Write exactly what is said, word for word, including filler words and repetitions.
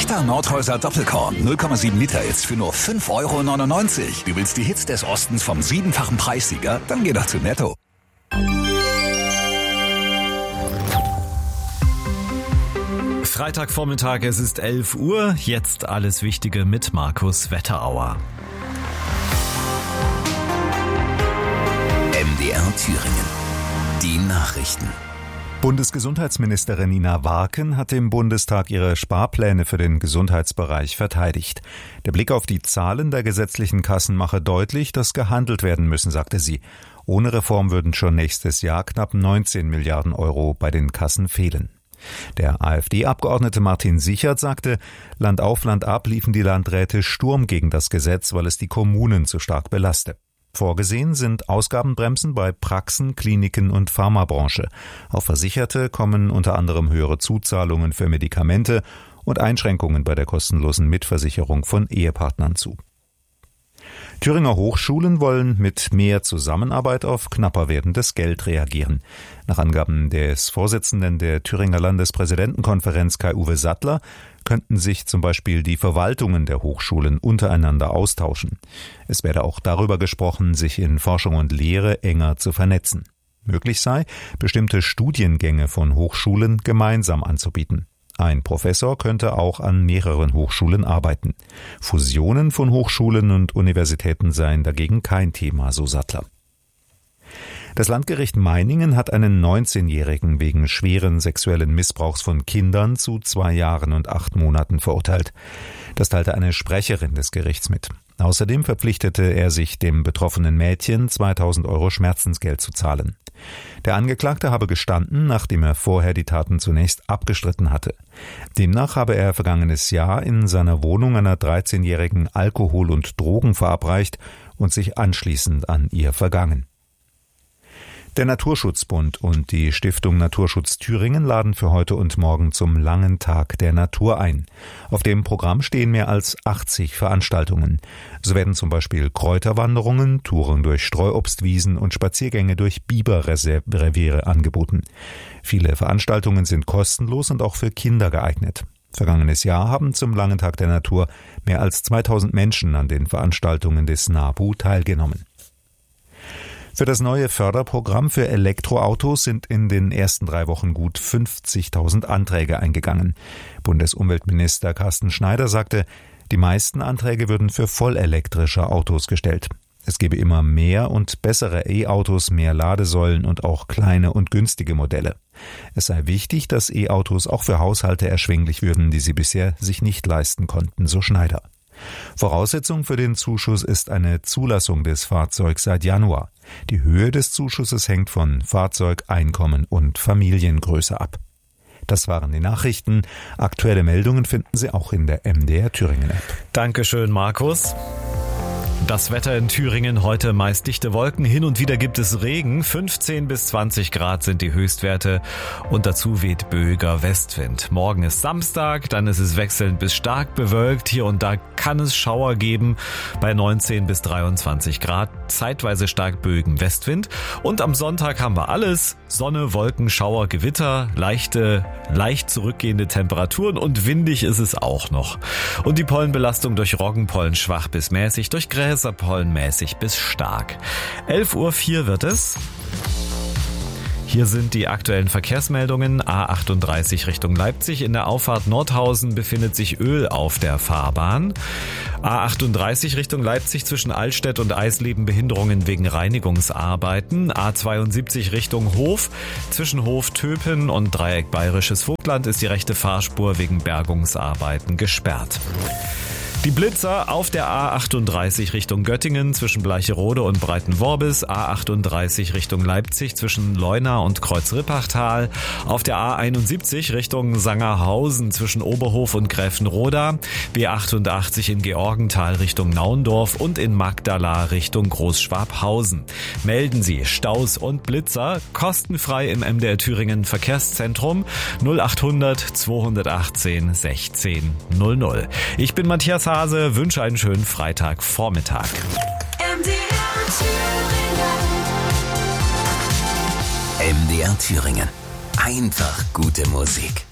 Echter Nordhäuser Doppelkorn null Komma sieben Liter jetzt für nur fünf Euro neunundneunzig. Du willst die Hits des Ostens vom siebenfachen Preissieger? Dann geh doch zu Netto. Freitagvormittag, es ist elf Uhr. Jetzt alles Wichtige mit Markus Wetterauer. M D R Thüringen. Die Nachrichten. Bundesgesundheitsministerin Nina Warken hat im Bundestag ihre Sparpläne für den Gesundheitsbereich verteidigt. Der Blick auf die Zahlen der gesetzlichen Kassen mache deutlich, dass gehandelt werden müssen, sagte sie. Ohne Reform würden schon nächstes Jahr knapp neunzehn Milliarden Euro bei den Kassen fehlen. Der AfD-Abgeordnete Martin Sichert sagte, Land auf, Land ab liefen die Landräte Sturm gegen das Gesetz, weil es die Kommunen zu stark belaste. Vorgesehen sind Ausgabenbremsen bei Praxen, Kliniken und Pharmabranche. Auf Versicherte kommen unter anderem höhere Zuzahlungen für Medikamente und Einschränkungen bei der kostenlosen Mitversicherung von Ehepartnern zu. Thüringer Hochschulen wollen mit mehr Zusammenarbeit auf knapper werdendes Geld reagieren. Nach Angaben des Vorsitzenden der Thüringer Landespräsidentenkonferenz Kai-Uwe Sattler könnten sich zum Beispiel die Verwaltungen der Hochschulen untereinander austauschen. Es werde auch darüber gesprochen, sich in Forschung und Lehre enger zu vernetzen. Möglich sei, bestimmte Studiengänge von Hochschulen gemeinsam anzubieten. Ein Professor könnte auch an mehreren Hochschulen arbeiten. Fusionen von Hochschulen und Universitäten seien dagegen kein Thema, so Sattler. Das Landgericht Meiningen hat einen neunzehnjährigen wegen schweren sexuellen Missbrauchs von Kindern zu zwei Jahren und acht Monaten verurteilt. Das teilte eine Sprecherin des Gerichts mit. Außerdem verpflichtete er sich, dem betroffenen Mädchen zweitausend Euro Schmerzensgeld zu zahlen. Der Angeklagte habe gestanden, nachdem er vorher die Taten zunächst abgestritten hatte. Demnach habe er vergangenes Jahr in seiner Wohnung einer dreizehnjährigen Alkohol und Drogen verabreicht und sich anschließend an ihr vergangen. Der Naturschutzbund und die Stiftung Naturschutz Thüringen laden für heute und morgen zum langen Tag der Natur ein. Auf dem Programm stehen mehr als achtzig Veranstaltungen. So werden zum Beispiel Kräuterwanderungen, Touren durch Streuobstwiesen und Spaziergänge durch Biberreviere angeboten. Viele Veranstaltungen sind kostenlos und auch für Kinder geeignet. Vergangenes Jahr haben zum langen Tag der Natur mehr als zweitausend Menschen an den Veranstaltungen des NABU teilgenommen. Für das neue Förderprogramm für Elektroautos sind in den ersten drei Wochen gut fünfzigtausend Anträge eingegangen. Bundesumweltminister Carsten Schneider sagte, die meisten Anträge würden für vollelektrische Autos gestellt. Es gebe immer mehr und bessere E-Autos, mehr Ladesäulen und auch kleine und günstige Modelle. Es sei wichtig, dass E-Autos auch für Haushalte erschwinglich würden, die sie bisher sich nicht leisten konnten, so Schneider. Voraussetzung für den Zuschuss ist eine Zulassung des Fahrzeugs seit Januar. Die Höhe des Zuschusses hängt von Fahrzeug, Einkommen und Familiengröße ab. Das waren die Nachrichten. Aktuelle Meldungen finden Sie auch in der M D R Thüringen App. Dankeschön, Markus. Das Wetter in Thüringen heute meist dichte Wolken, hin und wieder gibt es Regen, fünfzehn bis zwanzig Grad sind die Höchstwerte und dazu weht böiger Westwind. Morgen ist Samstag, dann ist es wechselnd bis stark bewölkt, hier und da kann es Schauer geben bei neunzehn bis dreiundzwanzig Grad, zeitweise stark böigen Westwind und am Sonntag haben wir alles, Sonne, Wolken, Schauer, Gewitter, leichte, leicht zurückgehende Temperaturen und windig ist es auch noch. Und die Pollenbelastung durch Roggenpollen schwach bis mäßig, durch Gräser pollenmäßig bis stark. elf Uhr vier wird es. Hier sind die aktuellen Verkehrsmeldungen. A achtunddreißig Richtung Leipzig. In der Auffahrt Nordhausen befindet sich Öl auf der Fahrbahn. A achtunddreißig Richtung Leipzig zwischen Altstedt und Eisleben Behinderungen wegen Reinigungsarbeiten. A zweiundsiebzig Richtung Hof. Zwischen Hof-Töpen und Dreieck Bayerisches Vogtland ist die rechte Fahrspur wegen Bergungsarbeiten gesperrt. Die Blitzer auf der A achtunddreißig Richtung Göttingen zwischen Bleicherode und Breitenworbis, A achtunddreißig Richtung Leipzig zwischen Leuna und Kreuzrippachtal, auf der A einundsiebzig Richtung Sangerhausen zwischen Oberhof und Gräfenroda, B achtundachtzig in Georgenthal Richtung Naundorf und in Magdala Richtung Großschwabhausen. Melden Sie Staus und Blitzer kostenfrei im M D R Thüringen Verkehrszentrum null achthundert zweihundertachtzehn sechzehn null null. Ich bin Matthias Hase, wünsche einen schönen Freitagvormittag. M D R Thüringen. M D R Thüringen. Einfach gute Musik.